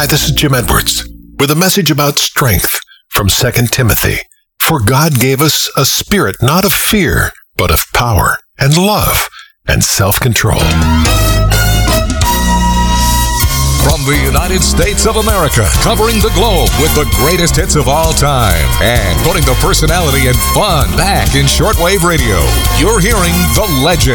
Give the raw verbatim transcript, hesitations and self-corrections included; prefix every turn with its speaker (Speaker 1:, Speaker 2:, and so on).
Speaker 1: this is Jim Edwards with a message about strength from Second Timothy. For God gave us a spirit not of fear, but of power and love and self-control.
Speaker 2: From the United States of America, covering the globe with the greatest hits of all time and putting the personality and fun back in shortwave radio, you're hearing the legend,